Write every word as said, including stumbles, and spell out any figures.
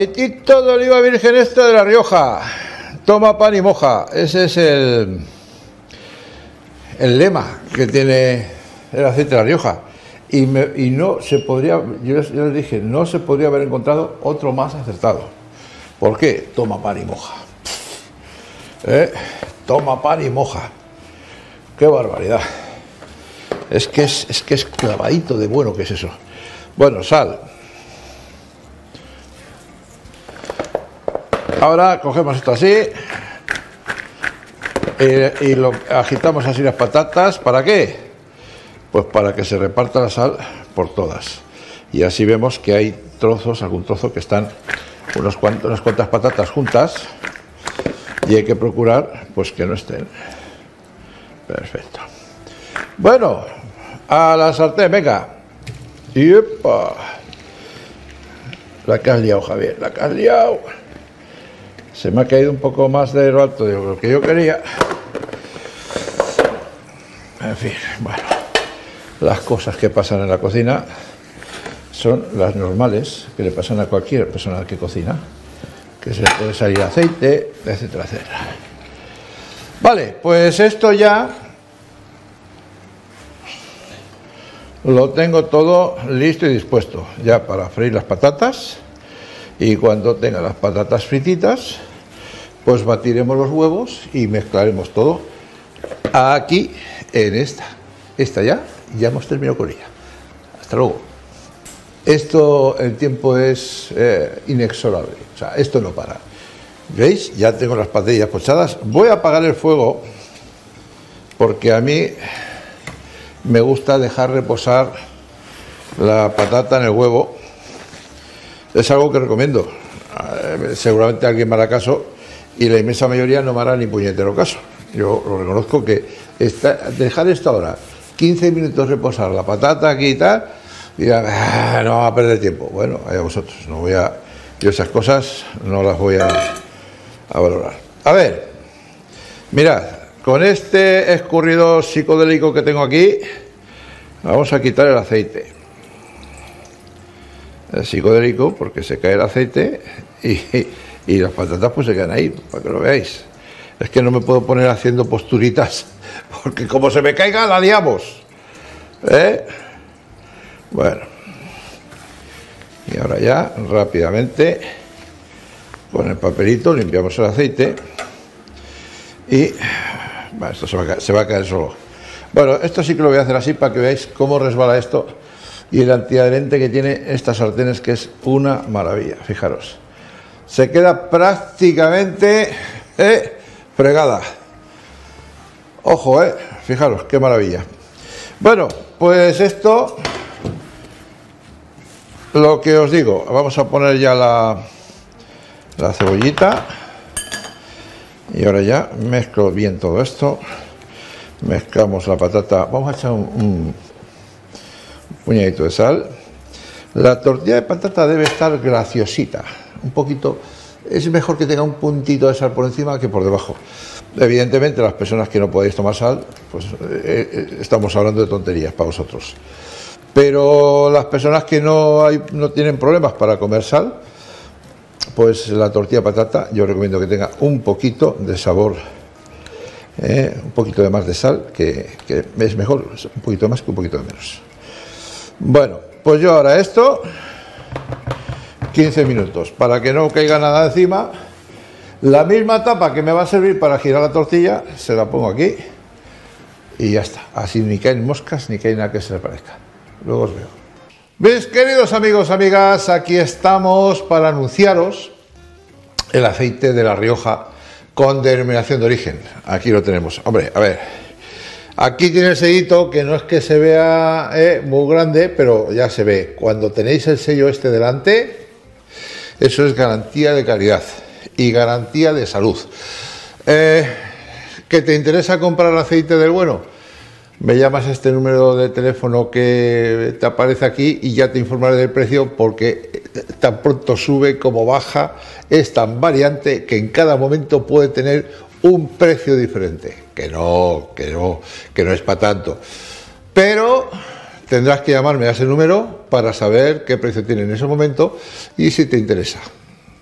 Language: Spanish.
Aceitito de oliva virgen extra de La Rioja. Toma pan y moja. Ese es el, el lema que tiene el aceite de La Rioja. Y, me, y no se podría, yo les, yo les dije, no se podría haber encontrado otro más acertado. ¿Por qué? Toma pan y moja. ¿Eh? Toma pan y moja. ¡Qué barbaridad! Es que es, es que es clavadito de bueno que es eso. Bueno, sal. Ahora cogemos esto así y, y lo agitamos así las patatas. ¿Para qué? Pues para que se reparta la sal por todas. Y así vemos que hay trozos, algún trozo que están unos cuantos, unas cuantas patatas juntas y hay que procurar pues que no estén. Perfecto. Bueno, a la sartén, venga. Y ¡epa! La que has liado, Javier, la que has liado. Se me ha caído un poco más de lo alto de lo que yo quería. En fin, bueno, las cosas que pasan en la cocina son las normales que le pasan a cualquier persona que cocina, que se le puede salir aceite, etcétera, etcétera. Vale, pues esto ya lo tengo todo listo y dispuesto ya para freír las patatas. Y cuando tenga las patatas frititas, pues batiremos los huevos y mezclaremos todo aquí en esta. Esta ya, ya hemos terminado con ella. Hasta luego. Esto, el tiempo es eh, inexorable. O sea, esto no para. ¿Veis? Ya tengo las patatillas pochadas. Voy a apagar el fuego porque a mí me gusta dejar reposar la patata en el huevo. Es algo que recomiendo. Eh, seguramente alguien me hará caso y la inmensa mayoría no me hará ni puñetero caso. Yo lo reconozco que está, dejar esto ahora, quince minutos reposar la patata aquí y tal, y dirán, ah, no vamos a perder tiempo. Bueno, allá vosotros. No voy a, yo esas cosas no las voy a, a valorar. A ver, mirad, con este escurridor psicodélico que tengo aquí, vamos a quitar el aceite. El psicodélico, porque se cae el aceite y, y las patatas pues se quedan ahí, para que lo veáis. Es que no me puedo poner haciendo posturitas, porque como se me caiga la liamos. ¿Eh? Bueno. Y ahora ya, rápidamente, con el papelito limpiamos el aceite y bueno, esto se va a caer, se va a caer solo. Bueno, esto sí que lo voy a hacer así para que veáis cómo resbala esto. Y el antiadherente que tiene estas sartenes, que es una maravilla, fijaros. Se queda prácticamente eh, fregada. Ojo, eh, fijaros, qué maravilla. Bueno, pues esto, lo que os digo, vamos a poner ya la, la cebollita. Y ahora ya mezclo bien todo esto. Mezclamos la patata, vamos a echar un... un puñadito de sal. La tortilla de patata debe estar graciosita, un poquito, es mejor que tenga un puntito de sal por encima que por debajo. Evidentemente las personas que no podéis tomar sal, pues eh, eh, estamos hablando de tonterías para vosotros, pero las personas que no, hay, no tienen problemas para comer sal, pues la tortilla de patata yo recomiendo que tenga un poquito de sabor, eh, un poquito de más de sal, que, que es mejor, un poquito más que un poquito de menos. Bueno, pues yo ahora esto, quince minutos, para que no caiga nada encima. La misma tapa que me va a servir para girar la tortilla, se la pongo aquí y ya está. Así ni caen moscas, ni cae nada que se le parezca. Luego os veo. ¿Veis, queridos amigos, amigas? Aquí estamos para anunciaros el aceite de La Rioja con denominación de origen. Aquí lo tenemos. Hombre, a ver... Aquí tiene el sellito, que no es que se vea eh, muy grande, pero ya se ve. Cuando tenéis el sello este delante, eso es garantía de calidad y garantía de salud. Eh, ¿Que te interesa comprar aceite del bueno? Me llamas a este número de teléfono que te aparece aquí y ya te informaré del precio, porque tan pronto sube como baja, es tan variante que en cada momento puede tener un precio diferente, que no, que no, que no es para tanto. Pero tendrás que llamarme a ese número para saber qué precio tiene en ese momento y si te interesa.